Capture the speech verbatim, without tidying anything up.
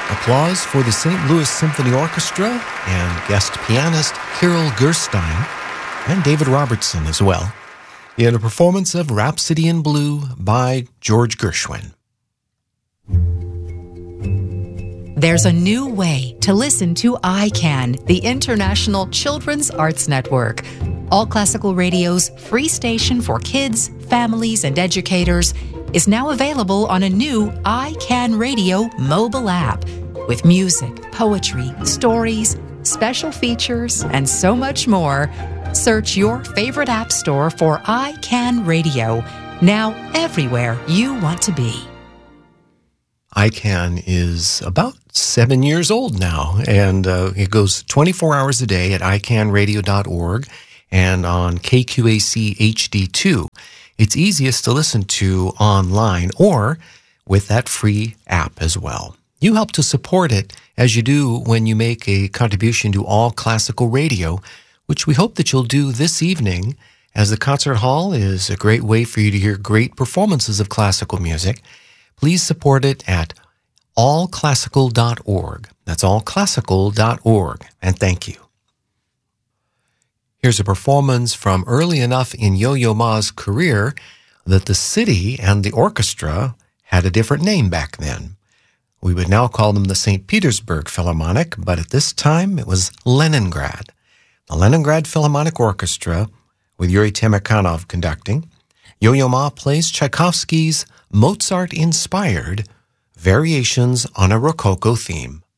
Applause for the Saint Louis Symphony Orchestra and guest pianist Kirill Gerstein and David Robertson as well in a performance of Rhapsody in Blue by George Gershwin. There's a new way to listen to I CAN, the International Children's Arts Network. All Classical Radio's free station for kids, families, and educators is now available on a new I CAN Radio mobile app with music, poetry, stories, special features, and so much more. Search your favorite app store for I CAN Radio, now everywhere you want to be. I CAN is about seven years old now, and uh, it goes twenty-four hours a day at i can radio dot org and on K Q A C H D two. It's easiest to listen to online or with that free app as well. You help to support it as you do when you make a contribution to All Classical Radio, which we hope that you'll do this evening, as the concert hall is a great way for you to hear great performances of classical music. Please support it at all classical dot org. That's all classical dot org. And thank you. Here's a performance from early enough in Yo-Yo Ma's career that the city and the orchestra had a different name back then. We would now call them the Saint Petersburg Philharmonic, but at this time it was Leningrad. The Leningrad Philharmonic Orchestra, with Yuri Temirkanov conducting. Yo-Yo Ma plays Tchaikovsky's Mozart-inspired Variations on a Rococo Theme.